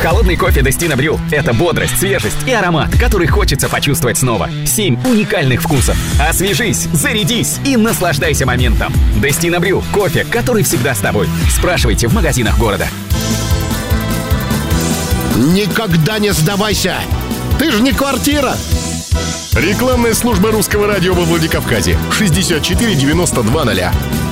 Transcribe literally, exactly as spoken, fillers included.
Холодный кофе Дестино Брю – это бодрость, свежесть и аромат, который хочется почувствовать снова. Семь уникальных вкусов. Освежись, зарядись и наслаждайся моментом. Дестино Брю – кофе, который всегда с тобой. Спрашивайте в магазинах города. Никогда не сдавайся! Ты же не квартира! Рекламная служба Русского радио во Владикавказе. шестьдесят четыре девяносто два нуля.